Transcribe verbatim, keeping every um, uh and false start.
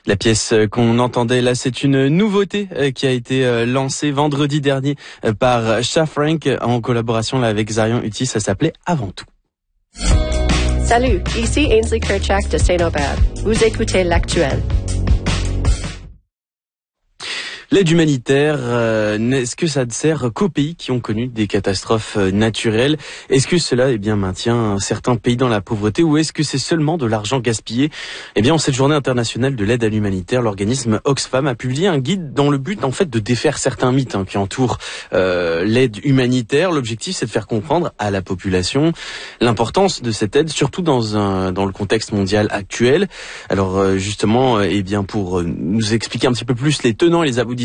La pièce qu'on entendait là, c'est une nouveauté qui a été lancée vendredi dernier par Cha Frank en collaboration là avec Zarian Uti. Ça s'appelait Avant tout. Salut, ici Ainsley Kerchak de Saint-Aubert. Vous écoutez L'Actuel. L'aide humanitaire, euh, est-ce que ça ne sert qu'aux pays qui ont connu des catastrophes naturelles? Est-ce que cela eh bien, maintient certains pays dans la pauvreté ou est-ce que c'est seulement de l'argent gaspillé? Eh bien, en cette journée internationale de l'aide à l'humanitaire, l'organisme Oxfam a publié un guide dans le but en fait de défaire certains mythes hein, qui entourent euh, l'aide humanitaire. L'objectif, c'est de faire comprendre à la population l'importance de cette aide, surtout dans un dans le contexte mondial actuel. Alors euh, justement, euh, eh bien pour nous expliquer un petit peu plus les tenants et les aboutissants